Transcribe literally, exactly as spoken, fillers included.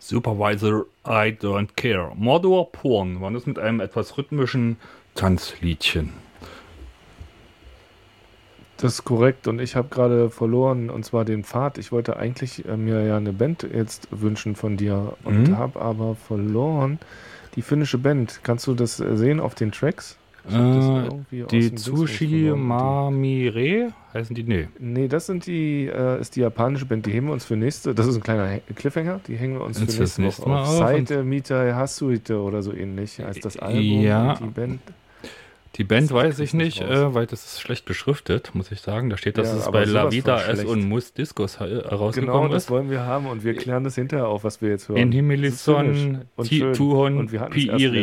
Supervisor, I don't care. Mordor Porn war das mit einem etwas rhythmischen Tanzliedchen. Das ist korrekt und ich habe gerade verloren und zwar den Pfad. Ich wollte eigentlich äh, mir ja eine Band jetzt wünschen von dir und Mhm. habe aber verloren die finnische Band. Kannst du das äh, sehen auf den Tracks? Ich hab das Äh, irgendwie aus die dem Dingsbums Tsushi verloren. Mamire heißen die? Nee. Die, nee, das sind die, äh, ist die japanische Band. Die hängen wir uns für nächste. Das ist ein kleiner He- Cliffhanger. Die hängen wir uns für Jetzt nächste das nächste Woche Mal auf. auf und- Saite Mitai Hasuite oder so ähnlich heißt das Album. Ja. Und die Band. Die Band Das weiß krieg ich ich nicht, nicht raus. äh, weil das ist schlecht beschriftet, muss ich sagen. Da steht, dass Ja, es aber bei La sowas Vida von S schlecht. und Mus Discos äh, Genau, rausgekommen das ist. wollen wir haben und wir klären das hinterher auf, was wir jetzt hören. In Das ist finnisch Himmelison, und schön. Tuhon, Und wir hatten es erst Piiri.